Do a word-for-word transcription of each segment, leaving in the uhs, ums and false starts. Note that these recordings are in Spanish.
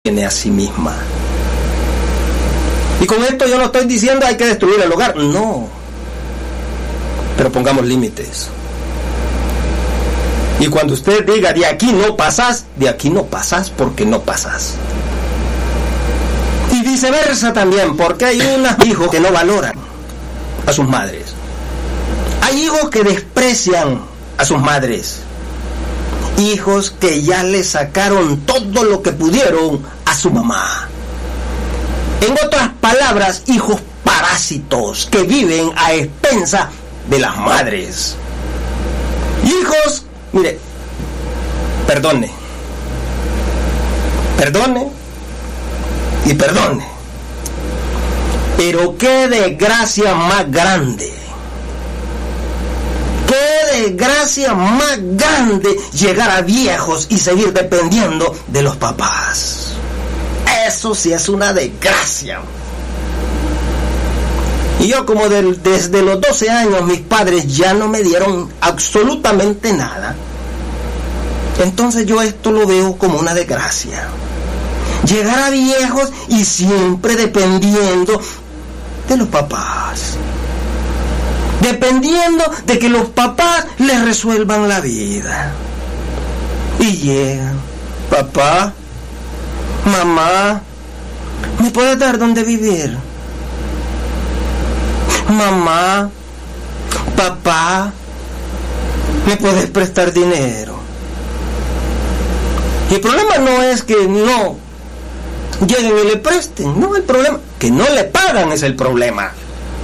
tiene a sí misma. Y con esto yo no estoy diciendo hay que destruir el hogar, no. Pero pongamos límites. Y cuando usted diga de aquí no pasas, de aquí no pasas porque no pasas. Y viceversa también, porque hay unos hijos que no valoran a sus madres. Hay hijos que desprecian a sus madres. Hijos que ya le sacaron todo lo que pudieron a su mamá. En otras palabras, hijos parásitos que viven a expensas de las madres. Hijos, mire, perdone, perdone y perdone. Pero qué desgracia más grande. Qué desgracia más grande llegar a viejos y seguir dependiendo de los papás. Eso sí es una desgracia. Y yo como del, desde los doce años mis padres ya no me dieron absolutamente nada. Entonces yo esto lo veo como una desgracia. Llegar a viejos y siempre dependiendo de los papás. Dependiendo de que los papás les resuelvan la vida. Y llegan, papá, mamá, ¿me puedes dar dónde vivir? Mamá, papá, ¿me puedes prestar dinero? Y el problema no es que no lleguen y le presten, no, el problema que no le pagan es el problema.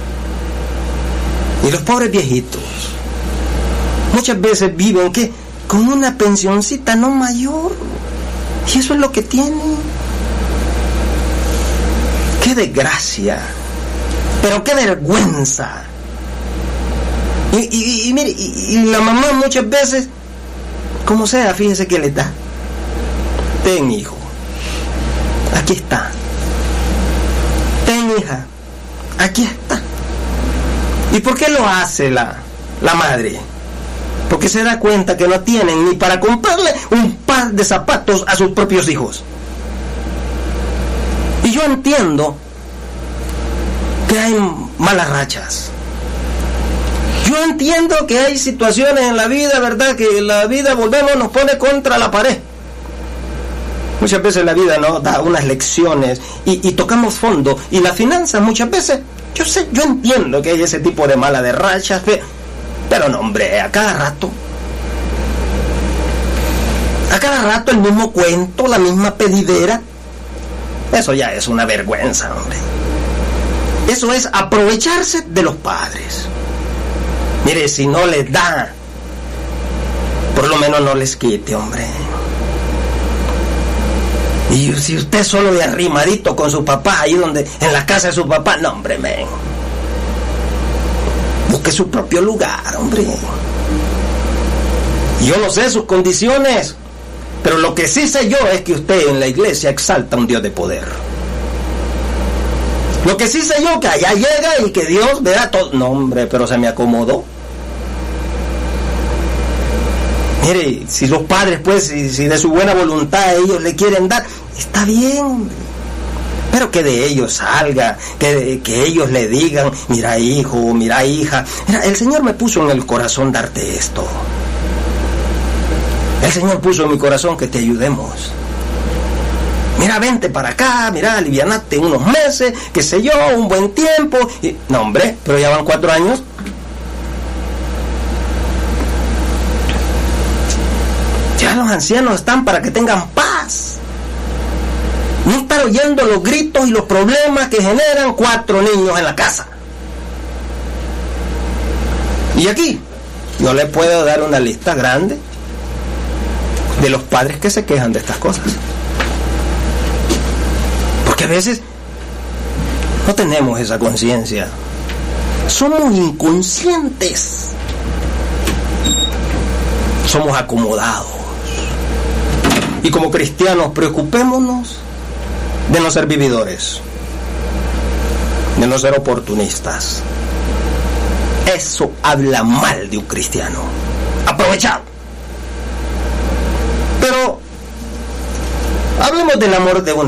Y los pobres viejitos muchas veces viven ¿qué? Con una pensioncita no mayor. Y eso es lo que tienen. ¡Qué desgracia! Pero qué vergüenza. Y, y, y mire, y, y la mamá muchas veces, como sea, fíjese que le da. Ten, hijo. Aquí está. Ten, hija. Aquí está. ¿Y por qué lo hace la, la madre? Porque se da cuenta que no tienen ni para comprarle un par de zapatos a sus propios hijos. Y yo entiendo que hay malas rachas. Yo entiendo que hay situaciones en la vida, ¿verdad? Que la vida, volvemos, nos pone contra la pared. Muchas veces la vida nos da unas lecciones y, y tocamos fondo. Y las finanzas muchas veces, yo sé, yo entiendo que hay ese tipo de mala de rachas, pero no, hombre, a cada rato. A cada rato el mismo cuento, la misma pedidera. Eso ya es una vergüenza, hombre. Eso es aprovecharse de los padres. Mire, si no les da, por lo menos no les quite, hombre. Y si usted solo de arrimadito con su papá, ahí donde, en la casa de su papá, no, hombre, men. Busque su propio lugar, hombre. Yo no sé sus condiciones, pero lo que sí sé yo es que usted en la iglesia exalta a un Dios de poder. Lo que sí sé yo, que allá llega y que Dios verá todo. No, hombre, pero se me acomodó. Mire, si los padres, pues, si, si de su buena voluntad ellos le quieren dar, está bien, hombre. Pero que de ellos salga, que, que ellos le digan, mira hijo, mira hija, mira, el Señor me puso en el corazón darte esto. El Señor puso en mi corazón que te ayudemos. Mira, vente para acá, mira, alivianate unos meses, qué sé yo, un buen tiempo. Y, no, hombre, pero ya van cuatro años. Ya los ancianos están para que tengan paz. No estar oyendo los gritos y los problemas que generan cuatro niños en la casa. Y aquí, yo le puedo dar una lista grande de los padres que se quejan de estas cosas. Porque a veces no tenemos esa conciencia. Somos inconscientes. Somos acomodados. Y como cristianos, preocupémonos de no ser vividores, de no ser oportunistas. Eso habla mal de un cristiano. Aprovechado. Pero hablemos del amor de un